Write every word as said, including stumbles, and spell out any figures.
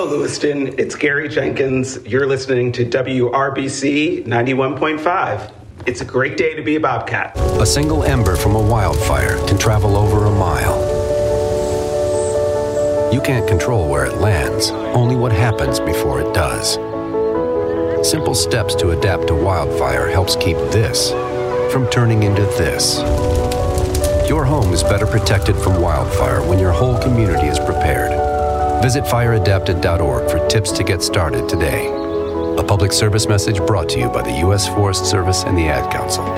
Lewiston. It's Gary Jenkins. You're listening to W R B C ninety-one point five. It's a great day to be a Bobcat. A single ember from a wildfire can travel over a mile. You can't control where it lands, only what happens before it does. Simple steps to adapt to wildfire helps keep this from turning into this. Your home is better protected from wildfire when your whole community is prepared. Visit fire adapted dot org for tips to get started today. A public service message brought to you by the U S Forest Service and the Ad Council.